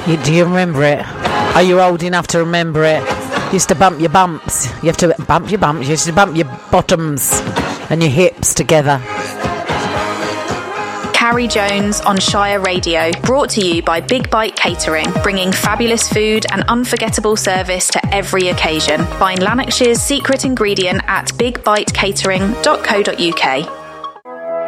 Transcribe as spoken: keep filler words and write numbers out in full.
You, do you remember it? Are you old enough to remember it? You used to bump your bumps. You have to bump your bumps. You used to bump your bottoms and your hips together. Carrie Jones on Shire Radio, brought to you by Big Bite Catering, bringing fabulous food and unforgettable service to every occasion. Find Lanarkshire's secret ingredient at big bite catering dot co dot uk.